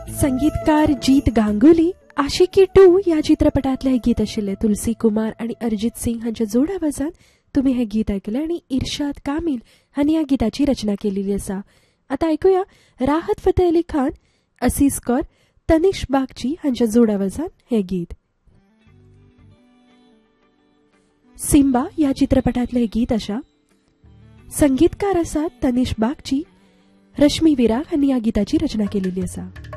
संगीतकार जीत गांगुली आशिकी 2 या चित्रपटातले हे गीत आशिल्ले. तुलसी कुमार आणि अरिजीत सिंग हांच्या जोड आवाजान तुम्ही हे गीत ऐकले आणि इर्शाद कामिल हांनी या गीताची रचना केलेली आसा. आता ऐकूया राहत फतेह अली खान, असीस कौर, तनिष बागची हांच्या जोड आवाजान हे गीत. सिम्बा या चित्रपटातले हे गीत आसा. संगीतकार आसात तनिष बागची. रश्मी विराग हांनी या गीताची रचना केलेली आसा.